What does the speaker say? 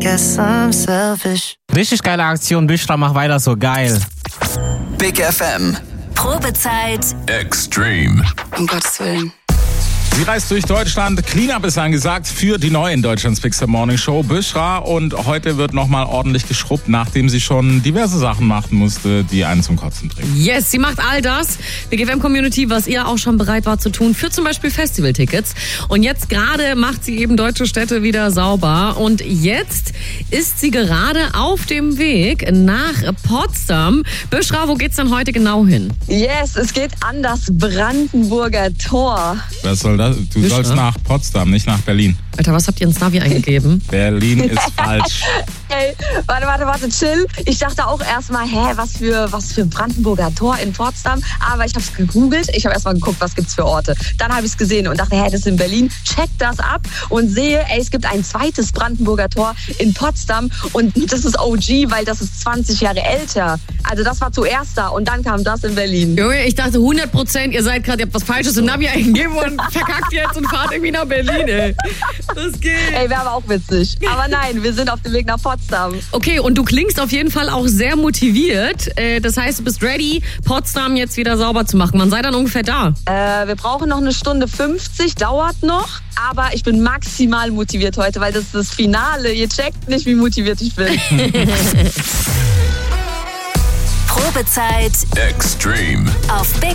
Guess I'm selfish. Richtig geile Aktion, Büchra, mach weiter so geil. Big FM. Probezeit Extreme. Um Gottes Willen. Sie reist durch Deutschland. Cleanup ist angesagt für die neue in Deutschlands Big FM Morning Show, Büchra. Und heute wird nochmal ordentlich geschrubbt, nachdem sie schon diverse Sachen machen musste, die einen zum Kotzen bringen. Yes, sie macht all das, Big FM Community, was ihr auch schon bereit war zu tun, für zum Beispiel Festivaltickets. Und jetzt gerade macht sie eben deutsche Städte wieder sauber. Und jetzt ist sie gerade auf dem Weg nach Potsdam. Büchra, wo geht's denn heute genau hin? Yes, es geht an das Brandenburger Tor. Was soll das? Du sollst nach Potsdam, nicht nach Berlin. Alter, was habt ihr ins Navi eingegeben? Berlin ist falsch. Ey, warte, chill. Ich dachte auch erstmal, was für Brandenburger Tor in Potsdam. Aber ich habe es gegoogelt. Ich habe erstmal geguckt, was gibt's für Orte. Dann habe ich es gesehen und dachte, das ist in Berlin. Check das ab und sehe, es gibt ein zweites Brandenburger Tor in Potsdam. Und das ist OG, weil das ist 20 Jahre älter. Also das war zuerst da und dann kam das in Berlin. Junge, ich dachte 100%, ihr habt was Falsches im Navi eingegeben und verkackt jetzt und fahrt irgendwie nach Berlin, ey. Das geht. Ey, wäre aber auch witzig. Aber nein, wir sind auf dem Weg nach Potsdam. Okay, und du klingst auf jeden Fall auch sehr motiviert. Das heißt, du bist ready, Potsdam jetzt wieder sauber zu machen. Wann seid ihr dann ungefähr da? Wir brauchen noch 1:50, dauert noch. Aber ich bin maximal motiviert heute, weil das ist das Finale. Ihr checkt nicht, wie motiviert ich bin. Probezeit Extreme. auf Big